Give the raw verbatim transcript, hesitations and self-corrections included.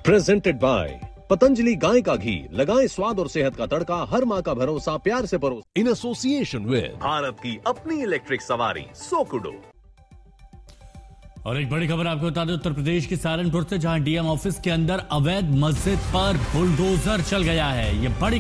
Presented by Patanjali गाय का घी, लगाएं स्वाद और सेहत का तड़का, हर माँ का भरोसा प्यार से परोस। इन एसोसिएशन विद भारत की अपनी इलेक्ट्रिक सवारी सोकुडो। और एक बड़ी खबर आपको बता दें, उत्तर प्रदेश के सहारनपुर से, जहां डीएम ऑफिस के अंदर अवैध मस्जिद पर बुलडोजर चल गया है। ये बड़ी